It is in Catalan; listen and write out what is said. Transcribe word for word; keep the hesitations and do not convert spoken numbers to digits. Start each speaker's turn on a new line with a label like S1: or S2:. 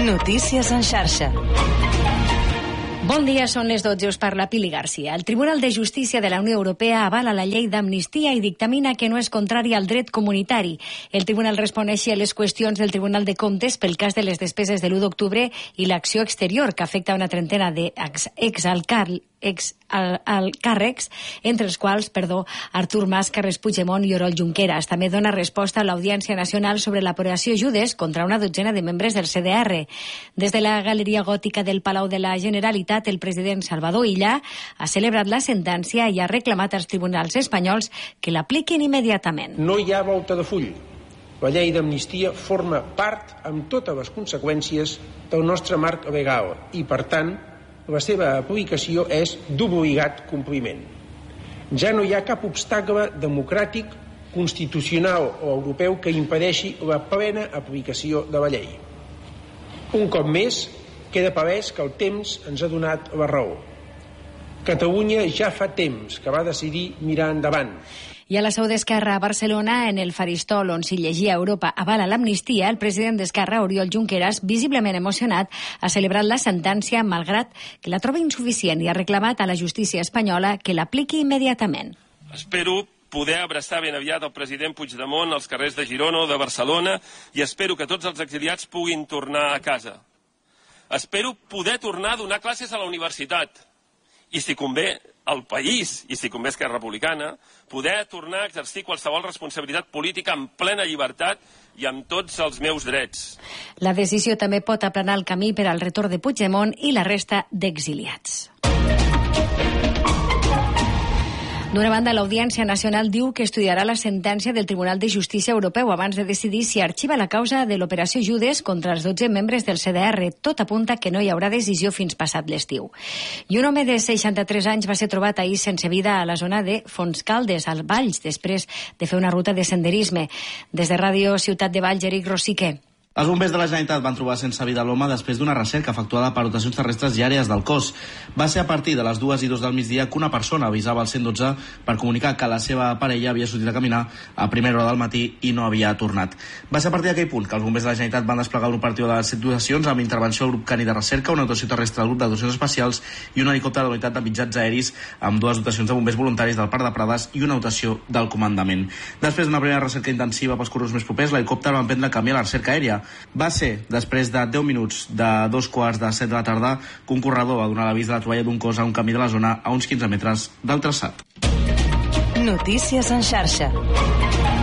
S1: Notícies en xarxa.
S2: Bon dia, són les dotze, us parla Pili Garcia. El Tribunal de Justícia de la Unió Europea avala la llei d'amnistia i dictamina que no és contrària al dret comunitari. El tribunal respon així a les qüestions del Tribunal de Comptes pel cas de les despeses de l'u d'octubre i l'acció exterior, que afecta una trentena d'ex-alcaldes ex al, al càrrecs, entre els quals, perdó, Artur Mas, Carles Puigdemont i Oriol Junqueras. També dona resposta a l'Audiència Nacional sobre l'operació Judes contra una dotzena de membres del C D R. Des de la Galeria Gòtica del Palau de la Generalitat, el president Salvador Illa ha celebrat la sentència i ha reclamat als tribunals espanyols que l'apliquin immediatament.
S3: No hi ha volta de full. La llei d'amnistia forma part, amb totes les conseqüències, del nostre marc legal i, per tant, la seva aplicació és d'obligat compliment. Ja no hi ha cap obstacle democràtic, constitucional o europeu que impedeixi la plena aplicació de la llei. Un cop més, queda palès que el temps ens ha donat la raó. Catalunya ja fa temps que va decidir mirar endavant.
S2: I a la seu d'Esquerra a Barcelona, en el faristol on s'hi llegia Europa avala l'amnistia, el president d'Esquerra, Oriol Junqueras, visiblement emocionat, ha celebrat la sentència, malgrat que la troba insuficient, i ha reclamat a la justícia espanyola que l'apliqui immediatament.
S4: Espero poder abraçar ben aviat el president Puigdemont als carrers de Girona o de Barcelona i espero que tots els exiliats puguin tornar a casa. Espero poder tornar a donar classes a la universitat i, si convé, al país, i si convé Esquerra Republicana, poder tornar a exercir qualsevol responsabilitat política amb plena llibertat i amb tots els meus drets.
S2: La decisió també pot aplanar el camí per al retorn de Puigdemont i la resta d'exiliats. D'una banda, l'Audiència Nacional diu que estudiarà la sentència del Tribunal de Justícia Europeu abans de decidir si arxiva la causa de l'operació Judes contra els dotze membres del C D R. Tot apunta que no hi haurà decisió fins passat l'estiu. I un home de seixanta-tres anys va ser trobat ahir sense vida a la zona de Fontscaldes, al Valls, després de fer una ruta de senderisme. Des de Ràdio Ciutat de Valls, Eric Rosique.
S5: Els bombers de la Generalitat van trobar sense vida l'home després d'una recerca efectuada per dotacions terrestres i àrees del cos. Va ser a partir de les dues i dos del migdia que una persona avisava al cent dotze per comunicar que la seva parella havia sortit a caminar a primera hora del matí i no havia tornat. Va ser a partir d'aquell punt que els bombers de la Generalitat van desplegar un operatiu de set dotacions amb intervenció del grup cani de recerca, una dotació terrestre del grup de dotacions especials i un helicòpter de la unitat de mitjans aeris amb dues dotacions de bombers voluntaris del Parc de Prades i una dotació del comandament. Després d'una primera recerca intensiva pels corredors més propers, l'helicòpter va emprendre camí a la recerca aèria. Va ser, després de deu minuts de dos quarts de set de la tarda, que un corredor va donar l'avís de la troballa d'un cos a un camí de la zona a uns quinze metres del traçat.
S1: Notícies en xarxa.